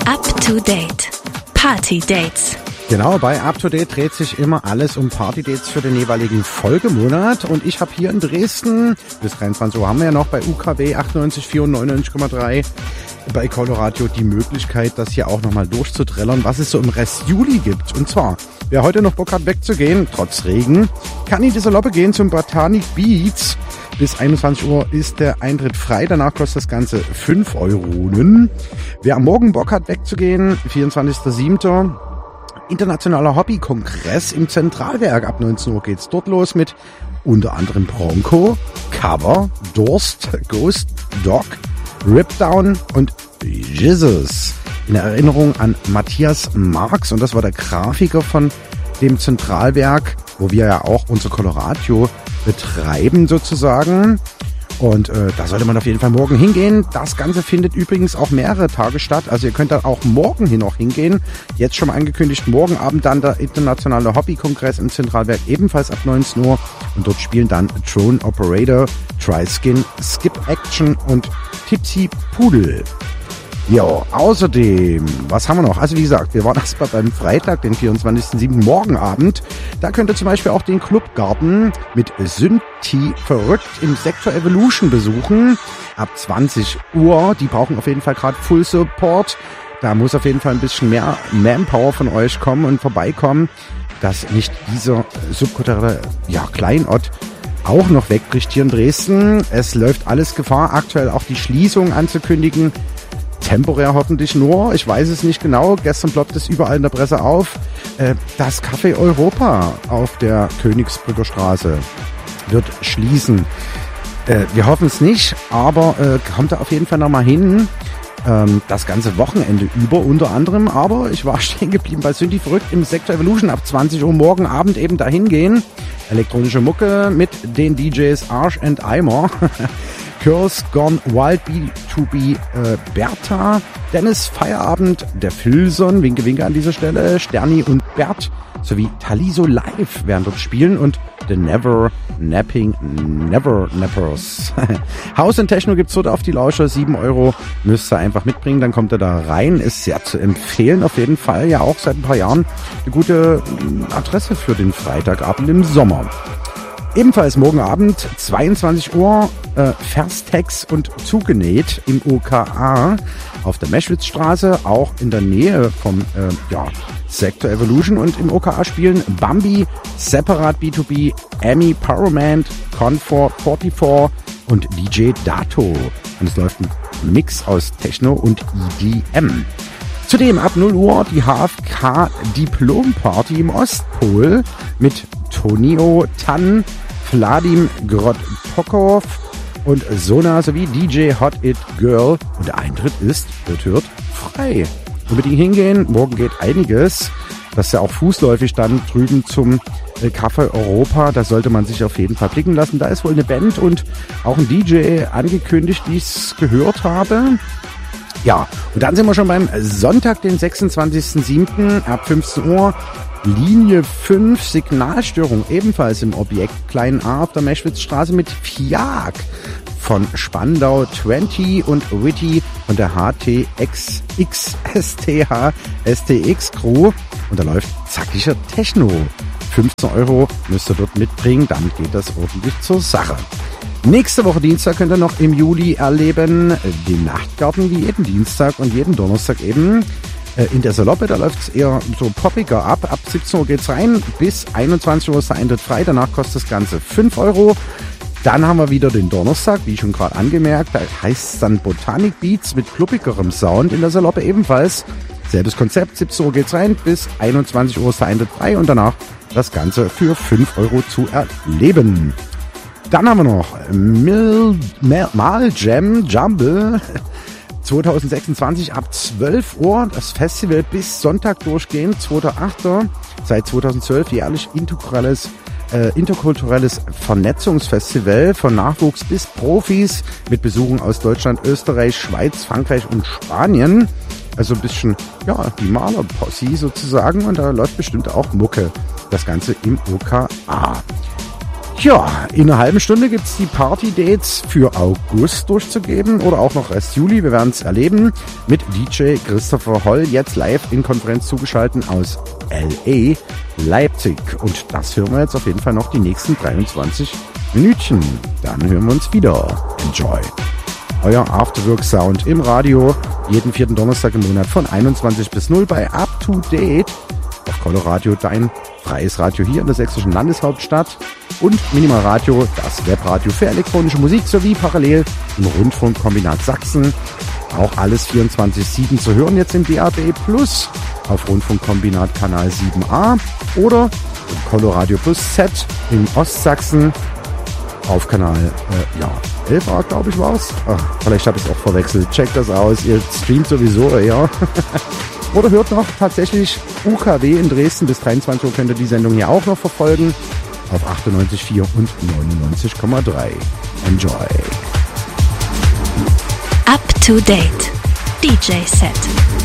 Up to Date. Party Dates. Genau, bei Up to Date dreht sich immer alles um Party-Dates für den jeweiligen Folgemonat. Und ich habe hier in Dresden, bis 23 Uhr haben wir ja noch bei UKW 98,4 und 99,3 bei Coloradio die Möglichkeit, das hier auch nochmal durchzuträllern, was es so im Rest Juli gibt. Und zwar, wer heute noch Bock hat wegzugehen, trotz Regen, kann in die Saloppe gehen zum Botanic Beats. Bis 21 Uhr ist der Eintritt frei, danach kostet das Ganze 5 €. Wer am Morgen Bock hat wegzugehen, 24.07. Internationaler Hobbykongress im Zentralwerk. Ab 19 Uhr geht's dort los mit unter anderem Bronco, Cover, Durst, Ghost, Dog, Ripdown und Jesus. In Erinnerung an Matthias Marx, und das war der Grafiker von dem Zentralwerk, wo wir ja auch unser Coloradio betreiben sozusagen. Und da sollte man auf jeden Fall morgen hingehen. Das Ganze findet übrigens auch mehrere Tage statt. Also ihr könnt da auch morgen hin noch hingehen. Jetzt schon mal angekündigt, morgen Abend dann der internationale Hobbykongress im Zentralwerk, ebenfalls ab 19 Uhr. Und dort spielen dann Drone Operator, Triskin, Skip Action und Tipsy Pudel. Jo, außerdem, was haben wir noch? Also wie gesagt, wir waren erstmal beim Freitag, den 24.07. morgen Abend. Da könnt ihr zum Beispiel auch den Clubgarten mit Synthi verrückt im Sektor Evolution besuchen. Ab 20 Uhr, die brauchen auf jeden Fall gerade Full Support. Da muss auf jeden Fall ein bisschen mehr Manpower von euch kommen und vorbeikommen, dass nicht dieser subkulturelle Kleinort auch noch wegbricht hier in Dresden. Es läuft alles Gefahr, aktuell auch die Schließung anzukündigen. Temporär hoffentlich nur, ich weiß es nicht genau, gestern ploppt es überall in der Presse auf, das Café Europa auf der Königsbrücker Straße wird schließen. Wir hoffen es nicht, aber kommt da auf jeden Fall nochmal hin, das ganze Wochenende über unter anderem, aber ich war stehen geblieben bei Synthi verrückt im Sektor Evolution ab 20 Uhr morgen Abend eben dahin gehen. Elektronische Mucke mit den DJs Arsch and Eimer. Curse Gone Wild B2B Bertha, Dennis Feierabend, der Filson, Winke Winke an dieser Stelle, Sterni und Bert sowie Taliso Live werden dort spielen und The Never Nappers. Haus und Techno gibt's dort auf die Lauscher, 7 €, müsst ihr einfach mitbringen, dann kommt ihr da rein, ist sehr zu empfehlen, auf jeden Fall, ja auch seit ein paar Jahren eine gute Adresse für den Freitagabend im Sommer. Ebenfalls morgen Abend, 22 Uhr, Verstex und Zugenäht im OKA auf der Meschwitzstraße, auch in der Nähe vom Sektor Evolution, und im OKA spielen Bambi, Separat B2B, Amy Powerman, Comfort 44 und DJ Dato. Und es läuft ein Mix aus Techno und EDM. Zudem ab 0 Uhr die HFK Diplom Party im Ostpol mit Tonio Tan, Vladim Grotpokov und Sona sowie DJ Hot It Girl. Und der Eintritt ist, wird frei. Unbedingt hingehen, morgen geht einiges. Das ist ja auch fußläufig dann drüben zum Café Europa. Da sollte man sich auf jeden Fall blicken lassen. Da ist wohl eine Band und auch ein DJ angekündigt, wie ich es gehört habe. Ja, und dann sind wir schon beim Sonntag, den 26.07. ab 15 Uhr. Linie 5, Signalstörung, ebenfalls im Objekt Klein A auf der Meschwitzstraße mit Fiak von Spandau 20 und Witty und der STX Crew. Und da läuft zackiger Techno. 15 € müsst ihr dort mitbringen, damit geht das ordentlich zur Sache. Nächste Woche Dienstag könnt ihr noch im Juli erleben den Nachtgarten wie jeden Dienstag und jeden Donnerstag eben. In der Saloppe, da läuft es eher so poppiger ab. Ab 17 Uhr geht's rein, bis 21 Uhr ist der Eintritt frei. Danach kostet das Ganze 5 €. Dann haben wir wieder den Donnerstag, wie schon gerade angemerkt. Da heißt es dann Botanic Beats mit kluppigerem Sound in der Saloppe ebenfalls. Selbes Konzept, 17 Uhr geht's rein, bis 21 Uhr ist der Eintritt frei und danach das Ganze für 5 € zu erleben. Dann haben wir noch Mal Jam Jumble 2026 ab 12 Uhr. Das Festival bis Sonntag durchgehend, 2.8. Seit 2012 jährlich interkulturelles Vernetzungsfestival von Nachwuchs bis Profis mit Besuchen aus Deutschland, Österreich, Schweiz, Frankreich und Spanien. Also ein bisschen, die Malerposse sozusagen, und da läuft bestimmt auch Mucke. Das Ganze im OKA. Ja, in einer halben Stunde gibt's die Party-Dates für August durchzugeben oder auch noch Rest Juli. Wir werden es erleben mit DJ Christopher Holl, jetzt live in Konferenz zugeschaltet aus L.A., Leipzig. Und das hören wir jetzt auf jeden Fall noch die nächsten 23 Minütchen. Dann hören wir uns wieder. Enjoy. Euer Afterwork-Sound im Radio, jeden 4. Donnerstag im Monat von 21 bis 0 bei Up to Date auf Coloradio, dein freies Radio hier in der sächsischen Landeshauptstadt, und Minimal Radio, das Webradio für elektronische Musik, sowie parallel im Rundfunkkombinat Sachsen. Auch alles 24/7 zu hören jetzt im DAB Plus auf Rundfunkkombinat Kanal 7a oder im Coloradio Plus Z in Ostsachsen auf Kanal 11a, glaube ich, war's. Vielleicht habe ich es auch verwechselt. Checkt das aus, ihr streamt sowieso, ja. Oder hört noch tatsächlich UKW in Dresden. Bis 23 Uhr könnt ihr die Sendung hier auch noch verfolgen. Auf 98,4 und 99,3. Enjoy. Up to Date. DJ Set.